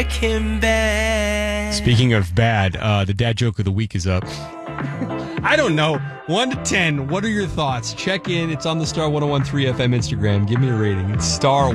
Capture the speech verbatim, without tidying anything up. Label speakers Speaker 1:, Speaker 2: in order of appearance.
Speaker 1: him bad.
Speaker 2: Speaking of bad, uh, the dad joke of the week is up.
Speaker 3: I don't know. one to ten, what are your thoughts? Check in. It's on the Star one oh one point three F M Instagram. Give me a rating. It's Star